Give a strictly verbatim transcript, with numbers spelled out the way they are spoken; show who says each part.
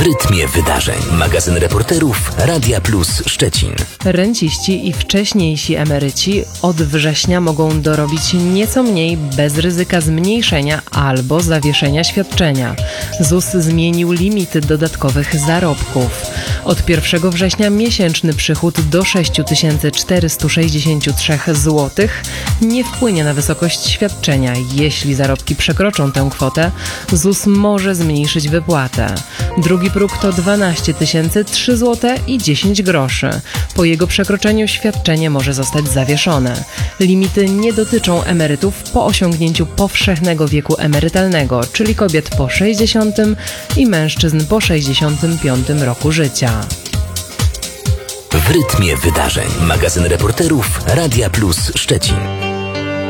Speaker 1: W rytmie wydarzeń. Magazyn reporterów Radia Plus Szczecin.
Speaker 2: Renciści i wcześniejsi emeryci od września mogą dorobić nieco mniej bez ryzyka zmniejszenia albo zawieszenia świadczenia. Z U S zmienił limity dodatkowych zarobków. Od pierwszego września miesięczny przychód do sześć tysięcy czterysta sześćdziesiąt trzy złotych nie wpłynie na wysokość świadczenia. Jeśli zarobki przekroczą tę kwotę, Z U S może zmniejszyć wypłatę. Drugi próg to dwanaście tysięcy trzy złote i dziesięć groszy. Po jego przekroczeniu świadczenie może zostać zawieszone. Limity nie dotyczą emerytów po osiągnięciu powszechnego wieku emerytalnego, czyli kobiet po sześćdziesiątym i mężczyzn po sześćdziesiątym piątym roku życia.
Speaker 1: W rytmie wydarzeń. Magazyn reporterów Radia Plus Szczecin.